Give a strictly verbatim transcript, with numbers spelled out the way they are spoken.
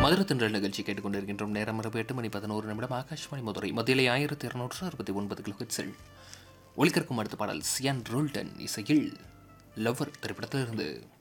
மதுரை தென்றல் நிகழ்ச்சி கேட்டுக்கொண்டிருக்கின்றோம். நேரம் இரவு எட்டு மணி பதினோரு நிமிடம். ஆகாஷ்வாணி மதுரை மத்தியிலே ஆயிரத்தி இருநூற்று அறுபத்தி ஒன்பது கிலோஹெட்ஸில் ஒலிக்கற்கும் அடுத்த பாடல் சியான் ரோல்டன் இசையில் லவ்வர் திரைப்படத்திலிருந்து.